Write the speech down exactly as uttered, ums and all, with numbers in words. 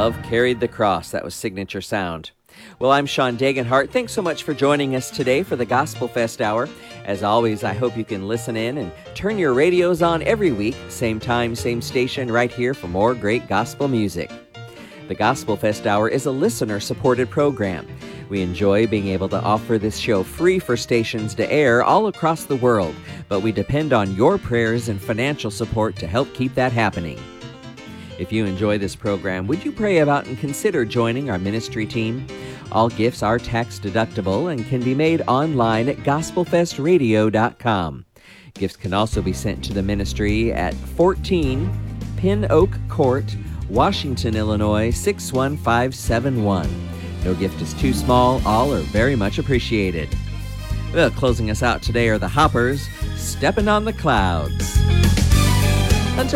Love Carried the Cross. That was Signature Sound. Well, I'm Sean Dagenhart. Thanks so much for joining us today for the Gospel Fest Hour. As always, I hope you can listen in and turn your radios on every week, same time, same station, right here for more great gospel music. The Gospel Fest Hour is a listener-supported program. We enjoy being able to offer this show free for stations to air all across the world, but we depend on your prayers and financial support to help keep that happening. If you enjoy this program, would you pray about and consider joining our ministry team? All gifts are tax deductible and can be made online at gospel fest radio dot com. Gifts can also be sent to the ministry at fourteen Pin Oak Court, Washington, Illinois six one five seven one. No gift is too small. All are very much appreciated. Well, closing us out today are the Hoppers, Steppin' on the Clouds.